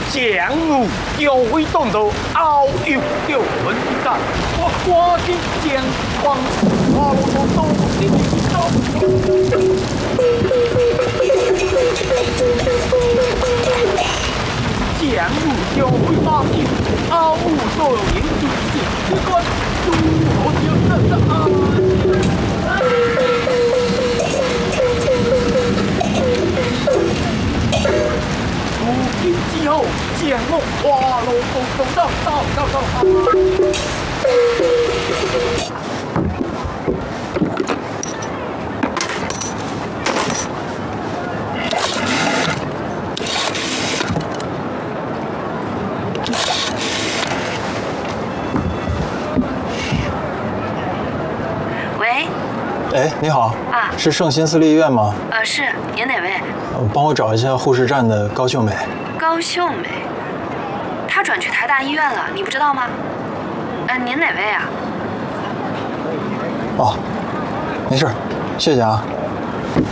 江湖又会动到遨游六魂战，我花天将狂，花落都心中。江湖又会发现，遨游都有人主事，这个如何就这啊？如今之后，将我花落都走。 喂。 哎，你好。 啊， 是圣心私立医院吗？ 是，您哪位？ 帮我找一下护士站的高秀美。 高秀美，她转去台大医院了，你不知道吗？您哪位啊？ 哦，没事，谢谢啊。